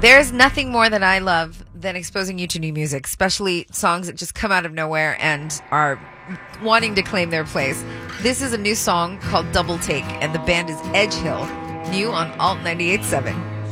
There's nothing more that I love than exposing you to new music, especially songs that just come out of nowhere and are wanting to claim their place. This is a new song called Double Take, and the band is Edge Hill, new on Alt 98.7.